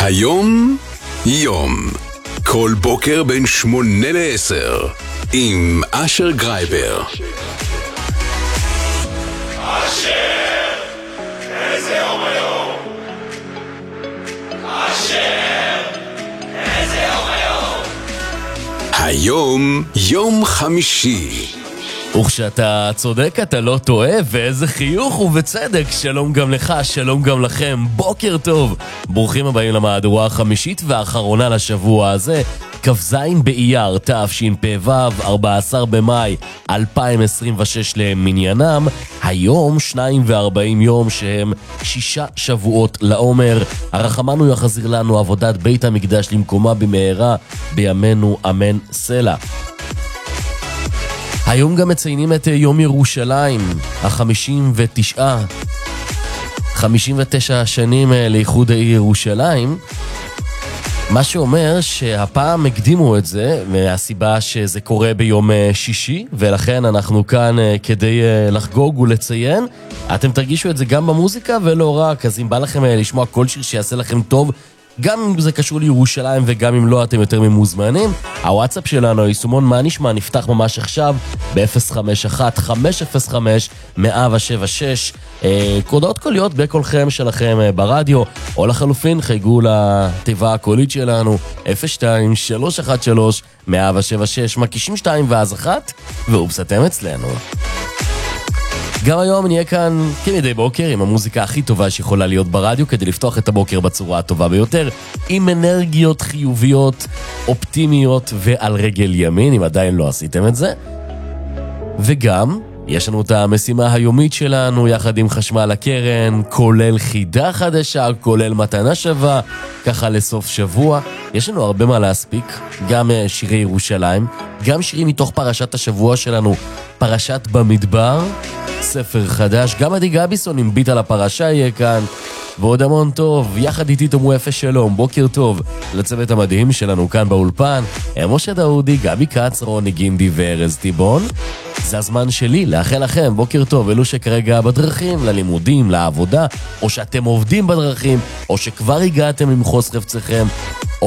היום יום, כל בוקר בין 8 ל-10 עם אשר גרייבר. אשר, איזה יום היום? אשר, איזה יום היום? היום יום חמישי. וכשאתה צודק אתה לא טועה, ואיזה חיוך ובצדק. שלום גם לך, שלום גם לכם, בוקר טוב. ברוכים הבאים למהדורה החמישית והאחרונה לשבוע הזה, כ"ז באייר תשפ"ו, 14 במאי 2026 למניינם. היום 42 יום שהם 6 שבועות לעומר. הרחמנו יחזיר לנו עבודת בית המקדש למקומה במהרה בימינו אמן סלע. היום גם מציינים את יום ירושלים, 59 שנים לאיחוד העיר ירושלים, מה שאומר שהפעם הקדימו את זה, מהסיבה שזה קורה ביום שישי, ולכן אנחנו כאן כדי לחגוג ולציין. אתם תרגישו את זה גם במוזיקה ולא רק, אז אם בא לכם לשמוע כל שיר שיעשה לכם טוב, גם אם זה קשור לירושלים וגם אם לא, אתם יותר ממוזמנים. הוואטסאפ שלנו, יישומון מה נשמע, נפתח ממש עכשיו ב-051-505-176. קודות קוליות בקולכם שלכם ברדיו, או לחלופין חייגו לתיבה הקולית שלנו 02-313-176, מקישים 2 ואז 1, ואופס אתם אצלנו. גם היום נהיה כאן כמדי בוקר עם המוזיקה הכי טובה שיכולה להיות ברדיו, כדי לפתוח את הבוקר בצורה הטובה ביותר, עם אנרגיות חיוביות, אופטימיות ועל רגל ימין, אם עדיין לא עשיתם את זה. וגם יש לנו את המשימה היומית שלנו יחד עם חשמל הקרן, כולל חידה חדשה, כולל מתנה שווה, ככה לסוף שבוע. יש לנו הרבה מה להספיק, גם שירי ירושלים, גם שירים מתוך פרשת השבוע שלנו, פרשת במדבר, ספר חדש, גם עדי גביסון עם ביט על הפרשה יהיה כאן, ועוד המון טוב. יחד איתי תאמרו יפה שלום, בוקר טוב לצוות המדהים שלנו כאן באולפן, משה דאודי, גבי קץ, רוני גינדי וארז טיבון. זה הזמן שלי לאחל לכם בוקר טוב, אלו שכרגע בדרכים, ללימודים, לעבודה, או שאתם עובדים בדרכים, או שכבר הגעתם למחוז חפציכם,